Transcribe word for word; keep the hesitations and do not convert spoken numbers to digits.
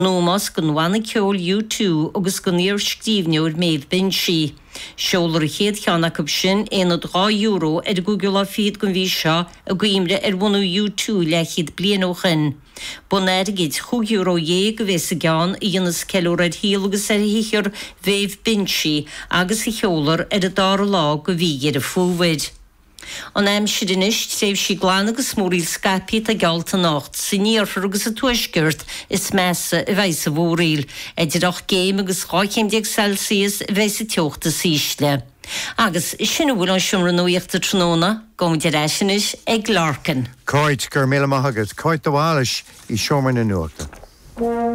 Nómas gon bhainna ceol U two agus go níor scríbneoir méid bin si. Seolar chéad cheannach sin éad dhá euro ar Google feed gon bhí seo a gcuimre ar bhunú U two le chiad blian ó chin. Bonair gid chug euro dhé go bhés a gceann i dionas ceúr ar híal agus ar híchar bhéh bin si agus i cheolar ar a dar lá go bhí ar a fúhaid. An aim sidinis séh si gláán agus móríl scapí a gealta nacht sa níorfar agus a tuaisgurt is measa a bheits a bhóríl, idirach géim agus cháichéimdeag Celsius a bheits a teochta sísle. Agus sinna bhfuil an siomra nuíochta tróna, gom de reisinis ag Larkin. Coit gur míle maithagad, coit do bháis i siomra na nuachta.